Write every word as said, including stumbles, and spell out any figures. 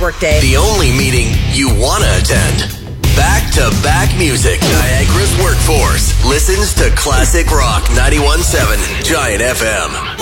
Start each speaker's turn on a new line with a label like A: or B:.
A: workday.
B: The only meeting you want to attend. Back-to-back music. Niagara's workforce listens to Classic Rock ninety-one point seven Giant F M.